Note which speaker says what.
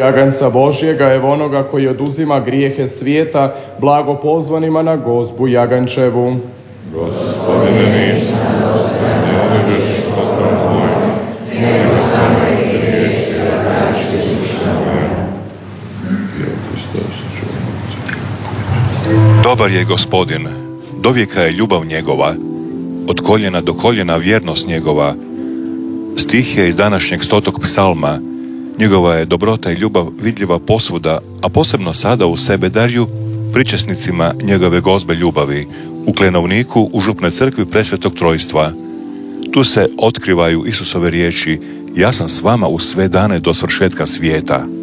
Speaker 1: Jaganca Božjega, evo onoga koji oduzima grijehe svijeta, blago pozvanima na gozbu Jagančevu.
Speaker 2: Gospodine, nisam dostojan da uđeš pod krov moj, nego samo riječi da značiš duša moja.
Speaker 3: Dobar je Gospodin, dovijeka je ljubav njegova, od koljena do koljena vjernost njegova. Stih je iz današnjeg 100. psalma. Njegova je dobrota i ljubav vidljiva posvuda, a posebno sada u Sebedarju, pričesnicima njegove gozbe ljubavi, u Klenovniku u župnoj crkvi Presvetog Trojstva. Tu se otkrivaju Isusove riječi: ja sam s vama u sve dane do svršetka svijeta.